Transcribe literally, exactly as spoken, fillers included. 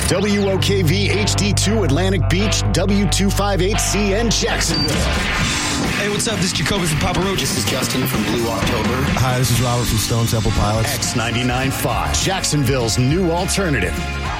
W O K V H D two Atlantic Beach, W two fifty-eight C N Jacksonville. Hey, what's up? This is Jacoby from Papa Roach. This is Justin from Blue October. Hi, this is Robert from Stone Temple Pilots. X ninety-nine Fox, Jacksonville's new alternative.